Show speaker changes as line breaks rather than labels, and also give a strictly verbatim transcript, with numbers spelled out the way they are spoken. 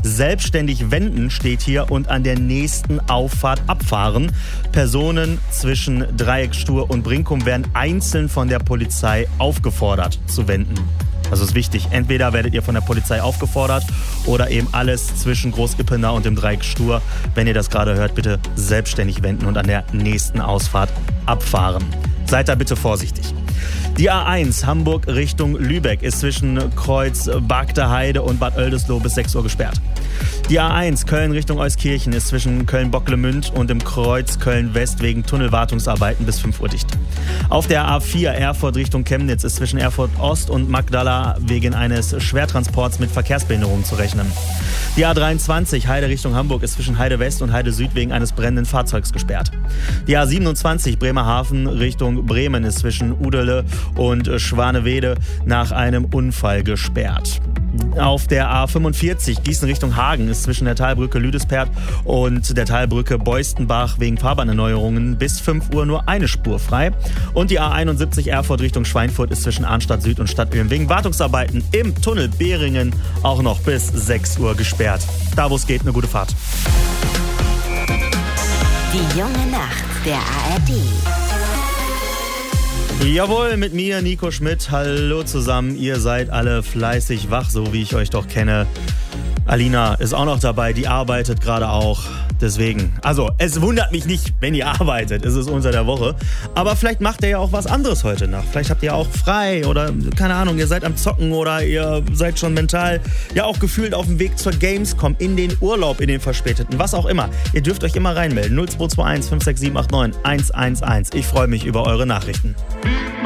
Selbstständig wenden steht hier und an der nächsten Auffahrt abfahren. Personen zwischen Dreiecksstuhr und Brinkum werden einzeln von der Polizei aufgefordert zu wenden. Also ist wichtig, entweder werdet ihr von der Polizei aufgefordert oder eben alles zwischen Groß-Ippenau und dem Dreieck Stur. Wenn ihr das gerade hört, bitte selbstständig wenden und an der nächsten Ausfahrt abfahren. Seid da bitte vorsichtig. Die A eins Hamburg Richtung Lübeck ist zwischen Kreuz Bagder Heide und Bad Oeldesloe bis sechs Uhr gesperrt. Die A eins Köln Richtung Euskirchen ist zwischen Köln-Bocklemünd und dem Kreuz Köln-West wegen Tunnelwartungsarbeiten bis fünf Uhr dicht. Auf der A vier Erfurt Richtung Chemnitz ist zwischen Erfurt Ost und Magdala wegen eines Schwertransports mit Verkehrsbehinderungen zu rechnen. Die A dreiundzwanzig Heide Richtung Hamburg ist zwischen Heide West und Heide Süd wegen eines brennenden Fahrzeugs gesperrt. Die A siebenundzwanzig Bremerhaven Richtung Bremen ist zwischen Udele und Schwanewede nach einem Unfall gesperrt. Auf der A fünfundvierzig Gießen Richtung Hagen ist zwischen der Talbrücke Lüdesperrt und der Talbrücke Beustenbach wegen Fahrbahnerneuerungen bis fünf Uhr nur eine Spur frei. Und die A einundsiebzig Erfurt Richtung Schweinfurt ist zwischen Arnstadt Süd und Stadtülen wegen Wartungsarbeiten im Tunnel Behringen auch noch bis sechs Uhr gesperrt. Da wo es geht, eine gute Fahrt.
Die junge Nacht der A R D.
Jawohl, mit mir, Nico Schmidt. Hallo zusammen, ihr seid alle fleißig wach, so wie ich euch doch kenne. Alina ist auch noch dabei, die arbeitet gerade auch. Deswegen, also es wundert mich nicht, wenn ihr arbeitet, es ist unter der Woche. Aber vielleicht macht ihr ja auch was anderes heute Nacht. Vielleicht habt ihr auch frei oder keine Ahnung, ihr seid am Zocken oder ihr seid schon mental ja auch gefühlt auf dem Weg zur Gamescom, in den Urlaub, in den verspäteten, was auch immer. Ihr dürft euch immer reinmelden. null zwei zwei eins fünf sechs sieben acht neun eins eins eins. Ich freue mich über eure Nachrichten.